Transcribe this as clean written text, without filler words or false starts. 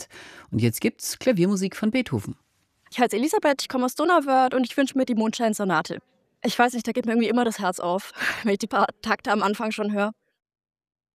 hat. Und jetzt gibt's Klaviermusik von Beethoven. Ich heiße Elisabeth, ich komme aus Donauwörth und ich wünsche mir die Mondscheinsonate. Ich weiß nicht, da geht mir irgendwie immer das Herz auf, wenn ich die paar Takte am Anfang schon höre.